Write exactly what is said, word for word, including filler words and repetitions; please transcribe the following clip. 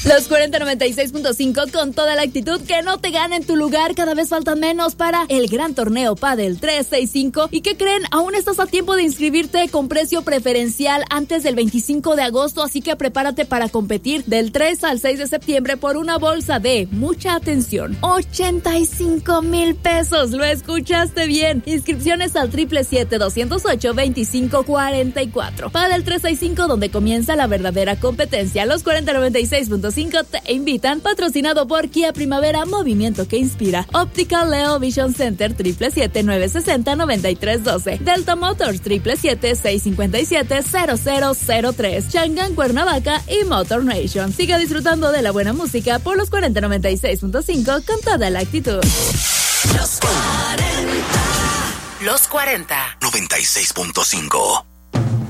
Los cuarenta noventa y seis punto cinco con toda la actitud, que no te ganen tu lugar. Cada vez faltan menos para el gran torneo Padel trescientos sesenta y cinco. ¿Y qué creen? Aún estás a tiempo de inscribirte con precio preferencial antes del veinticinco de agosto, así que prepárate para competir del tres al seis de septiembre por una bolsa de, mucha atención, ochenta y cinco mil pesos. ¿Lo escuchaste bien? Inscripciones al siete siete siete, dos cero ocho, dos cinco cuatro cuatro. Padel trescientos sesenta y cinco, donde comienza la verdadera competencia. Los cuarenta noventa y seis punto cinco te invitan, patrocinado por Kia Primavera, movimiento que inspira. Optical Leo Vision Center, siete siete siete, nueve seis cero, nueve tres uno dos. Delta Motors, siete siete siete, seis cinco siete, cero cero cero tres. Chang'an Cuernavaca y Motor Nation. Siga disfrutando de la buena música por los cuarenta noventa y seis punto cinco con toda la actitud. Los cuarenta. Los cuarenta. noventa y seis punto cinco.